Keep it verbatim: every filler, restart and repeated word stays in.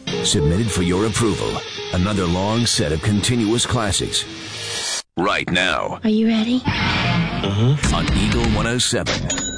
submitted for your approval. Another long set of continuous classics. Right now. Are you ready? Mm-hmm. On Eagle one oh seven.